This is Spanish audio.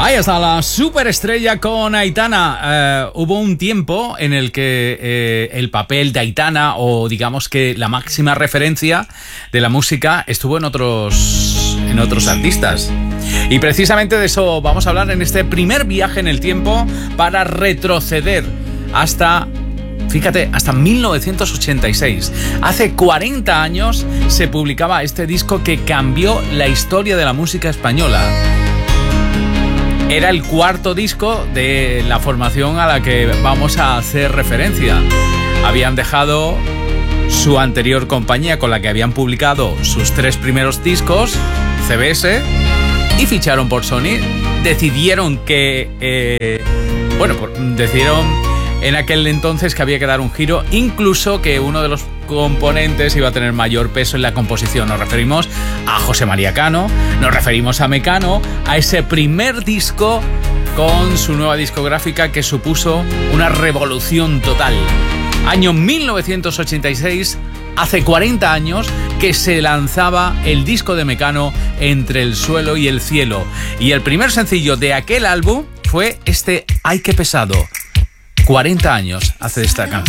Ahí está la superestrella con Aitana. Hubo un tiempo en el que el papel de Aitana, o digamos que la máxima referencia de la música, estuvo en otros artistas. Y precisamente de eso vamos a hablar en este primer viaje en el tiempo para retroceder hasta 1986. Hace 40 años se publicaba este disco que cambió la historia de la música española. Era el cuarto disco de la formación a la que vamos a hacer referencia. Habían dejado su anterior compañía con la que habían publicado sus 3 primeros discos, CBS, y ficharon por Sony. Decidieron en aquel entonces que había que dar un giro, incluso que uno de los componentes iba a tener mayor peso en la composición. Nos referimos a José María Cano, nos referimos a Mecano, a ese primer disco con su nueva discográfica que supuso una revolución total. Año 1986, hace 40 años que se lanzaba el disco de Mecano, Entre el suelo y el cielo. Y el primer sencillo de aquel álbum fue este Ay qué pesado. 40 años hace esta canción.